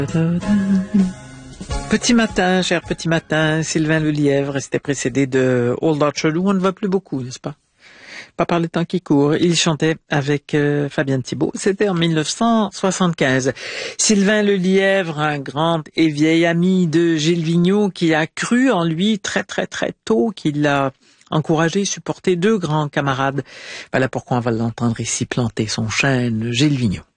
Petit matin, cher petit matin, Sylvain Lelièvre, c'était précédé de Old Orchard, où on ne va plus beaucoup, n'est-ce pas? Pas par le temps qui court. Il chantait avec Fabienne Thibault. C'était en 1975. Sylvain Lelièvre, un grand et vieil ami de Gilles Vigneault, qui a cru en lui très très très tôt, qui l'a encouragé, supporté, deux grands camarades. Voilà pourquoi on va l'entendre ici planter son chêne, Gilles Vigneault.